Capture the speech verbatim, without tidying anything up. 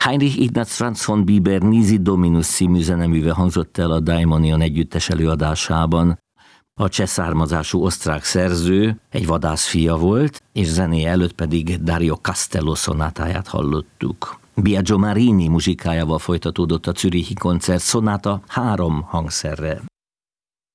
Heinrich Ignaz Franz von Bieber Nisi Dominus című zeneműve hangzott el a Daimonion együttes előadásában. A cseh származású osztrák szerző egy vadász fia volt, és zenéje előtt pedig Dario Castello szonátáját hallottuk. Biagio Marini muzsikájával folytatódott a zürichi koncert, szonáta három hangszerre.